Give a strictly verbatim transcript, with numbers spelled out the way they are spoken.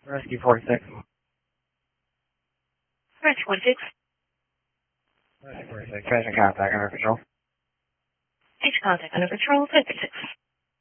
Rescue forty-six. Rescue forty-six. Rescue forty-six. Patient contact under patrol. Patient contact under patrol, fifty-six.